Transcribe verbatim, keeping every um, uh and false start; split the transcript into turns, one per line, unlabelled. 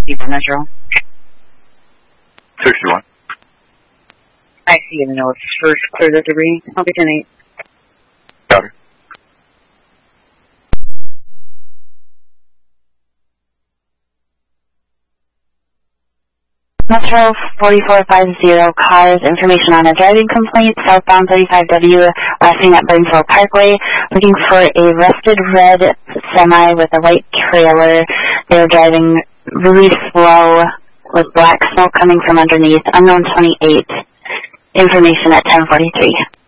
People Metro.
sixty-one.
I see you know it's first clear the debris. I'll be ten eight.
Got it.
Metro forty-four fifty, cars, information on a driving complaint, southbound thirty-five W, lashing at Burnsville Parkway, looking for a rusted red semi with a white trailer. They were driving really slow with black smoke coming from underneath, unknown twenty-eight, information at ten forty-three.